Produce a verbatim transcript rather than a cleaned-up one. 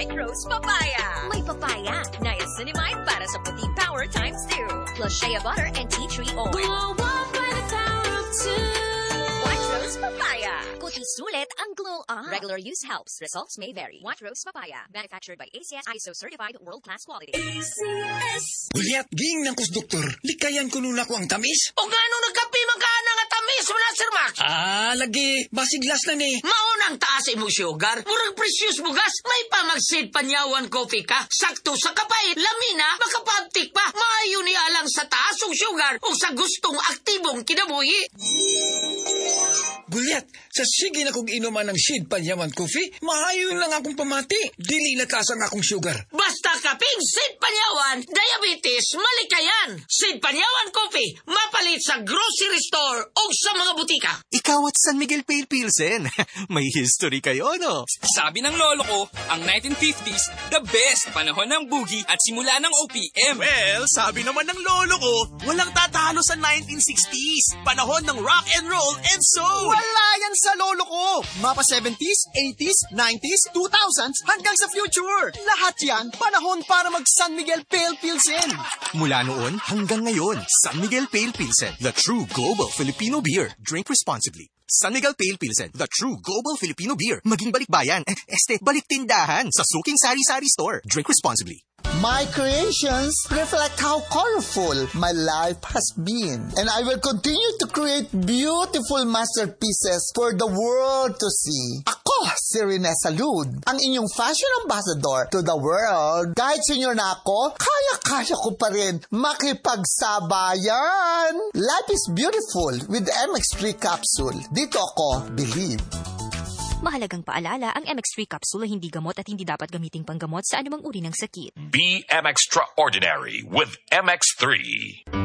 White Rose Papaya. May papaya, niacinamide para sa puti power times two. Plus shea butter and tea tree oil. Glow up by the power of two. White Rose Papaya. Kuti sulit ang glow up. Regular use helps. Results may vary. White Rose Papaya. Manufactured by A C S I S O certified world-class quality. A C S. Gulyat, ging ng kus doktor. Likayan ko nun ako ang tamis. O nga nung nagkapi magkana nga tamis mo na, Sir Max. Ah, lagi. Basiglas na ni. Maunang taas mo sugar. Murag precious bugas. May pamagsid panyawan coffee ka. Sakto sa kapait. Lamina, makapabtik pa. Maayo ni alang sa taas o sugar o sa gustong aktibong kinabuhi. Gulyat, sa sige na kong inuman ng Sid Panyaman Coffee, maayon lang akong pamati. Dili na taas ang akong sugar. Basta kaping Sid Panyawan, diabetes, malikayan. Sid Panyawan Coffee, mapalit sa grocery store o sa mga butika. Ikaw at San Miguel Pale Pilsen. May history kayo, no? Sabi ng lolo ko, ang nineteen fifties, the best panahon ng boogie at simula ng O P M. Well, sabi naman ng lolo ko, walang tatalo sa nineteen sixties. Panahon ng rock and roll and soul. Wala yan sa lolo ko. Mapa seventies, eighties, nineties, two thousands, hanggang sa future. Lahat yan, panahon para mag San Miguel Pale Pilsen. Mula noon hanggang ngayon, San Miguel Pale Pilsen, the true global Filipino beer. Drink responsibly. San Miguel Pale Pilsen, the true global Filipino beer. Maging balikbayan, eh, este, balik tindahan sa Suking Sari Sari Store. Drink responsibly. My creations reflect how colorful my life has been. And I will continue to create beautiful masterpieces for the world to see. Ako, si Rene Salud, ang inyong fashion ambassador to the world. Kahit senior na ako, kaya-kaya ko pa rin makipagsabayan. Life is beautiful with the M X three capsule. Dito ako, believe. Mahalagang paalala, ang M X three capsule ay hindi gamot at hindi dapat gamiting panggamot sa anumang uri ng sakit. Be M Extraordinary with M X three.